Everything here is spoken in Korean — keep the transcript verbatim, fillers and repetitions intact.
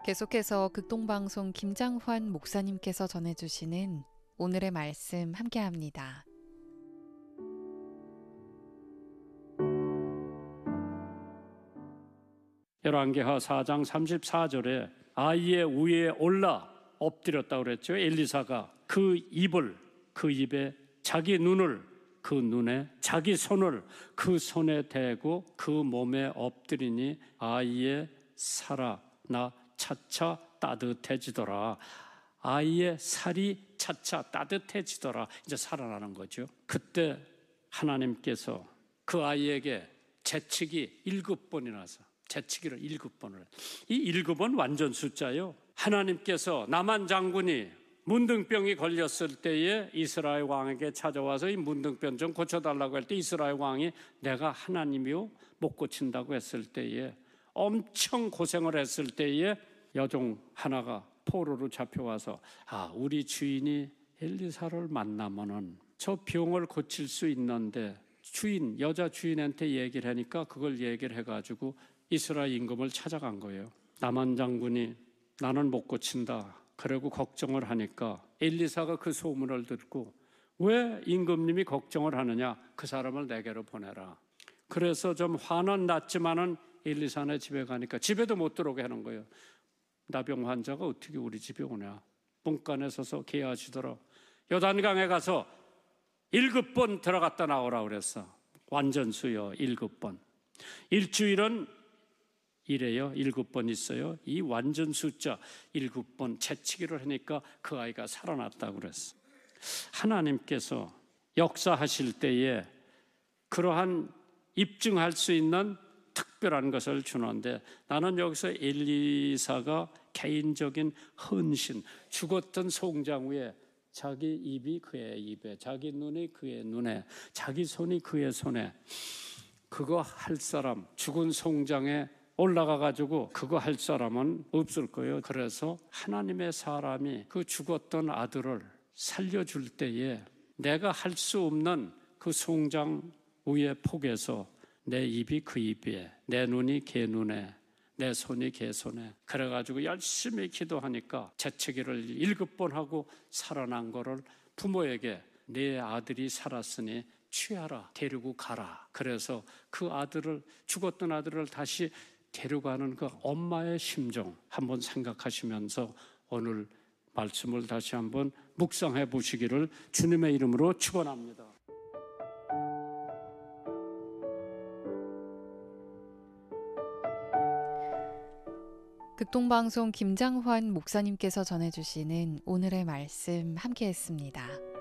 계속해서 극동방송 김장환 목사님께서 전해주시는 오늘의 말씀 함께합니다. 열왕기하 사 장 삼십사 절에 아이의 위에 올라 엎드렸다고 그랬죠. 엘리사가 그 입을, 그 입에 자기 눈을, 그 눈에 자기 손을 그 손에 대고 그 몸에 엎드리니 아이의 살아 나 차차 따뜻해지더라. 아이의 살이 차차 따뜻해지더라. 이제 살아나는 거죠. 그때 하나님께서 그 아이에게 재치기 일곱 번이 나서 재치기를 일곱 번을. 이 일곱은 완전 숫자요. 하나님께서 나만 장군이 문둥병이 걸렸을 때에 이스라엘 왕에게 찾아와서 이 문둥병 좀 고쳐달라고 할 때 이스라엘 왕이 내가 하나님이요 못 고친다고 했을 때에 엄청 고생을 했을 때에 여종 하나가 포로로 잡혀와서 아 우리 주인이 엘리사를 만나면은 저 병을 고칠 수 있는데 주인 여자 주인한테 얘기를 하니까 그걸 얘기를 해가지고 이스라엘 임금을 찾아간 거예요. 나만 장군이 나는 못 고친다. 그러고 걱정을 하니까 엘리사가 그 소문을 듣고 왜 임금님이 걱정을 하느냐? 그 사람을 내게로 보내라. 그래서 좀 화는 났지만은 엘리사네 집에 가니까 집에도 못 들어오게 하는 거예요. 나병 환자가 어떻게 우리 집에 오냐? 문간에 서서 계하시더라. 요단강에 가서 일곱 번 들어갔다 나오라 그랬어. 완전수요 일곱 번. 일주일은 이래요. 일곱 번 있어요. 이 완전 숫자 일곱 번 채치기를 하니까 그 아이가 살아났다고 그랬어. 하나님께서 역사하실 때에 그러한 입증할 수 있는 특별한 것을 주는데 나는 여기서 엘리사가 개인적인 헌신, 죽었던 송장 위에 자기 입이 그의 입에, 자기 눈이 그의 눈에, 자기 손이 그의 손에 그거 할 사람, 죽은 송장에 올라가가지고 그거 할 사람은 없을 거예요. 그래서 하나님의 사람이 그 죽었던 아들을 살려줄 때에 내가 할 수 없는 그 송장 위에 폭에서 내 입이 그 입에, 내 눈이 걔 눈에, 내 손이 걔 손에 그래가지고 열심히 기도하니까 재채기를 일곱 번 하고 살아난 거를 부모에게 내 아들이 살았으니 취하라, 데리고 가라. 그래서 그 아들을, 죽었던 아들을 다시 데려가는 그 엄마의 심정 한번 생각하시면서 오늘 말씀을 다시 한번 묵상해 보시기를 주님의 이름으로 축원합니다. 극동방송 김장환 목사님께서 전해주시는 오늘의 말씀 함께했습니다.